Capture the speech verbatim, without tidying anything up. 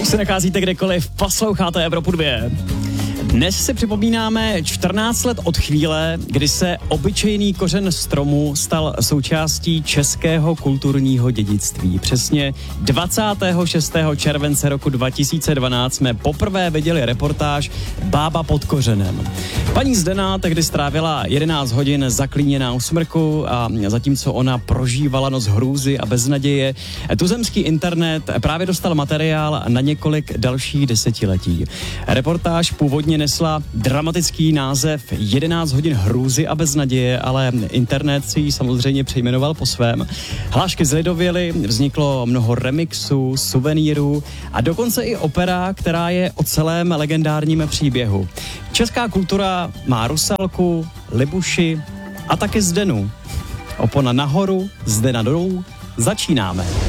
už se nacházíte kdekoliv, posloucháte Evropu dvě. Dnes si připomínáme čtrnáct let od chvíle, kdy se obyčejný kořen stromu stal součástí českého kulturního dědictví. Přesně dvacátého šestého července roku dva tisíce dvanáct jsme poprvé viděli reportáž Bába pod kořenem. Paní Zdena tehdy strávila jedenáct hodin zaklíněná u smrku a zatímco ona prožívala noc hrůzy a beznaděje, tuzemský internet právě dostal materiál na několik dalších desetiletí. Reportáž původně nesla dramatický název jedenáct hodin hrůzy a beznaděje, ale internet si ji samozřejmě přejmenoval po svém. Hlášky zlidověly, vzniklo mnoho remixů, suvenýrů a dokonce i opera, která je o celém legendárním příběhu. Česká kultura má Rusalku, Libuši a taky Zdenu. Opona nahoru, Zdena dolů, začínáme.